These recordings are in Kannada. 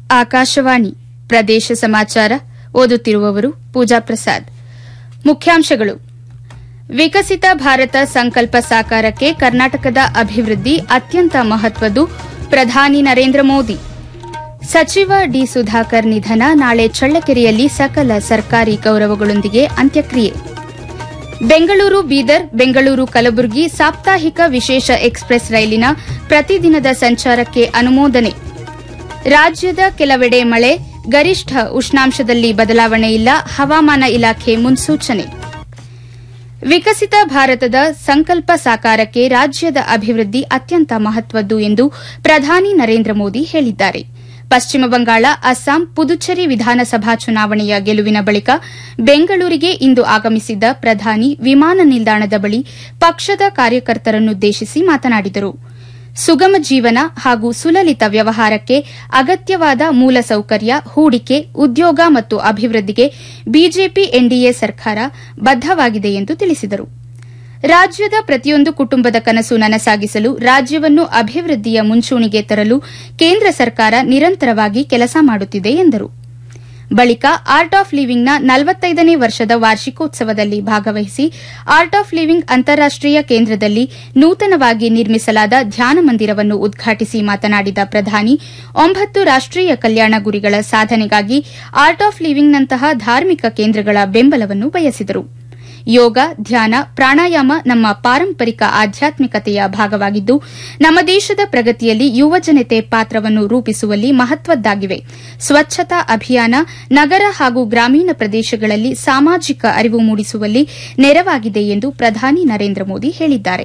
ಆಕಾಶವಾಣಿ ಪ್ರದೇಶ ಸಮಾಚಾರ ಓದುತ್ತಿರುವವರು ಪೂಜಾ ಪ್ರಸಾದ್. ಮುಖ್ಯಾಂಶಗಳು: ವಿಕಸಿತ ಭಾರತ ಸಂಕಲ್ಪ ಸಾಕಾರಕ್ಕೆ ಕರ್ನಾಟಕದ ಅಭಿವೃದ್ಧಿ ಅತ್ಯಂತ ಮಹತ್ವದ್ದು, ಪ್ರಧಾನಿ ನರೇಂದ್ರ ಮೋದಿ. ಸಚಿವ ಡಿ. ಸುಧಾಕರ್ ನಿಧನ, ನಾಳೆ ಚಳ್ಳಕೆರೆಯಲ್ಲಿ ಸಕಲ ಸರ್ಕಾರಿ ಗೌರವಗಳೊಂದಿಗೆ ಅಂತ್ಯಕ್ರಿಯೆ. ಬೆಂಗಳೂರು ಬೀದರ್, ಬೆಂಗಳೂರು ಕಲಬುರಗಿ ಸಾಪ್ತಾಹಿಕ ವಿಶೇಷ ಎಕ್ಸ್ಪ್ರೆಸ್ ರೈಲಿನ ಪ್ರತಿದಿನದ ಸಂಚಾರಕ್ಕೆ ಅನುಮೋದನೆ. ರಾಜ್ಯದ ಕೆಲವೆಡೆ ಮಳೆ, ಗರಿಷ್ಠ ಉಷ್ಣಾಂಶದಲ್ಲಿ ಬದಲಾವಣೆ ಇಲ್ಲ, ಹವಾಮಾನ ಇಲಾಖೆ ಮುನ್ಸೂಚನೆ. ವಿಕಸಿತ ಭಾರತದ ಸಂಕಲ್ಪ ಸಾಕಾರಕ್ಕೆ ರಾಜ್ಯದ ಅಭಿವೃದ್ಧಿ ಅತ್ಯಂತ ಮಹತ್ವದ್ದು ಎಂದು ಪ್ರಧಾನಿ ನರೇಂದ್ರ ಮೋದಿ ಹೇಳಿದ್ದಾರೆ. ಪಶ್ಚಿಮ ಬಂಗಾಳ, ಅಸ್ಸಾಂ, ಪುದುಚೇರಿ ವಿಧಾನಸಭಾ ಚುನಾವಣೆಯ ಗೆಲುವಿನ ಬಳಿಕ ಬೆಂಗಳೂರಿಗೆ ಇಂದು ಆಗಮಿಸಿದ್ದ ಪ್ರಧಾನಿ ವಿಮಾನ ನಿಲ್ದಾಣದ ಬಳಿ ಪಕ್ಷದ ಕಾರ್ಯಕರ್ತರನ್ನುದ್ದೇಶಿಸಿ ಮಾತನಾಡಿದರು. ಸುಗಮ ಜೀವನ ಹಾಗೂ ಸುಲಲಿತ ವ್ಯವಹಾರಕ್ಕೆ ಅಗತ್ಯವಾದ ಮೂಲಸೌಕರ್ಯ, ಹೂಡಿಕೆ, ಉದ್ಯೋಗ ಮತ್ತು ಅಭಿವೃದ್ಧಿಗೆ ಬಿಜೆಪಿ ಎನ್ಡಿಎ ಸರ್ಕಾರ ಬದ್ದವಾಗಿದೆ ಎಂದು ತಿಳಿಸಿದರು. ರಾಜ್ಯದ ಪ್ರತಿಯೊಂದು ಕುಟುಂಬದ ಕನಸು ನನಸಾಗಿಸಲು, ರಾಜ್ಯವನ್ನು ಅಭಿವೃದ್ಧಿಯ ಮುಂಚೂಣಿಗೆ ತರಲು ಕೇಂದ್ರ ಸರ್ಕಾರ ನಿರಂತರವಾಗಿ ಕೆಲಸ ಮಾಡುತ್ತಿದೆ ಎಂದರು. ಬಳಿಕ ಆರ್ಟ್ ಆಫ್ ಲಿವಿಂಗ್ನ 45ನೇ ವರ್ಷದ ವಾರ್ಷಿಕೋತ್ಸವದಲ್ಲಿ ಭಾಗವಹಿಸಿ ಆರ್ಟ್ ಆಫ್ ಲಿವಿಂಗ್ ಅಂತಾರಾಷ್ಟೀಯ ಕೇಂದ್ರದಲ್ಲಿ ನೂತನವಾಗಿ ನಿರ್ಮಿಸಲಾದ ಧ್ಯಾನ ಮಂದಿರವನ್ನು ಉದ್ಘಾಟಿಸಿ ಮಾತನಾಡಿದ ಪ್ರಧಾನಿ, 9 ರಾಷ್ಟೀಯ ಕಲ್ಯಾಣ ಗುರಿಗಳ ಸಾಧನೆಗಾಗಿ ಆರ್ಟ್ ಆಫ್ ಲಿವಿಂಗ್ನಂತಹ ಧಾರ್ಮಿಕ ಕೇಂದ್ರಗಳ ಬೆಂಬಲವನ್ನು ಬಯಸಿದರು. ಯೋಗ, ಧ್ಯಾನ, ಪ್ರಾಣಾಯಾಮ ನಮ್ಮ ಪಾರಂಪರಿಕ ಆಧ್ಯಾತ್ಮಿಕತೆಯ ಭಾಗವಾಗಿದ್ದು, ನಮ್ಮ ದೇಶದ ಪ್ರಗತಿಯಲ್ಲಿ ಯುವಜನತೆ ಪಾತ್ರವನ್ನು ರೂಪಿಸುವಲ್ಲಿ ಮಹತ್ವದ್ದಾಗಿವೆ. ಸ್ವಚ್ಛತಾ ಅಭಿಯಾನ ನಗರ ಹಾಗೂ ಗ್ರಾಮೀಣ ಪ್ರದೇಶಗಳಲ್ಲಿ ಸಾಮಾಜಿಕ ಅರಿವು ಮೂಡಿಸುವಲ್ಲಿ ನೆರವಾಗಿದೆ ಎಂದು ಪ್ರಧಾನಿ ನರೇಂದ್ರ ಮೋದಿ ಹೇಳಿದ್ದಾರೆ.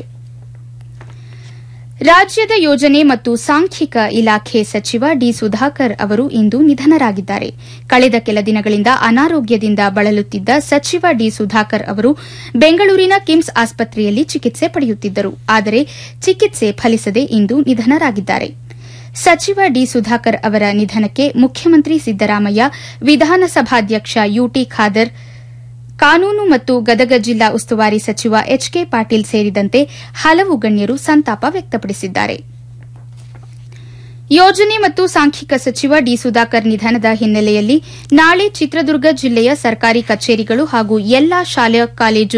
ರಾಜ್ಯದ ಯೋಜನೆ ಮತ್ತು ಸಾಂಖ್ಯಿಕ ಇಲಾಖೆ ಸಚಿವ ಡಿ. ಸುಧಾಕರ್ ಅವರು ಇಂದು ನಿಧನರಾಗಿದ್ದಾರೆ. ಕಳೆದ ಕೆಲ ದಿನಗಳಿಂದ ಅನಾರೋಗ್ಯದಿಂದ ಬಳಲುತ್ತಿದ್ದ ಸಚಿವ ಡಿ. ಸುಧಾಕರ್ ಅವರು ಬೆಂಗಳೂರಿನ ಕಿಮ್ಸ್ ಆಸ್ಪತ್ರೆಯಲ್ಲಿ ಚಿಕಿತ್ಸೆ ಪಡೆಯುತ್ತಿದ್ದರು. ಆದರೆ ಚಿಕಿತ್ಸೆ ಫಲಿಸದೆ ಇಂದು ನಿಧನರಾಗಿದ್ದಾರೆ. ಸಚಿವ ಡಿ. ಸುಧಾಕರ್ ಅವರ ನಿಧನಕ್ಕೆ ಮುಖ್ಯಮಂತ್ರಿ ಸಿದ್ದರಾಮಯ್ಯ, ವಿಧಾನಸಭಾಧ್ಯಕ್ಷ ಯುಟಿ ಖಾದರ್, ಕಾನೂನು ಮತ್ತು ಗದಗ ಜಿಲ್ಲಾ ಉಸ್ತುವಾರಿ ಸಚಿವ ಎಚ್ ಕೆ ಪಾಟೀಲ್ ಸೇರಿದಂತೆ ಹಲವು ಗಣ್ಯರು ಸಂತಾಪ ವ್ಯಕ್ತಪಡಿಸಿದ್ದಾರೆ. ಯೋಜನೆ ಮತ್ತು ಸಾಂಖ್ಯಿಕ ಸಚಿವ ಡಿ. ಸುಧಾಕರ್ ನಿಧನದ ಹಿನ್ನೆಲೆಯಲ್ಲಿ ನಾಳೆ ಚಿತ್ರದುರ್ಗ ಜಿಲ್ಲೆಯ ಸರ್ಕಾರಿ ಕಚೇರಿಗಳು ಹಾಗೂ ಎಲ್ಲಾ ಶಾಲಾ ಕಾಲೇಜು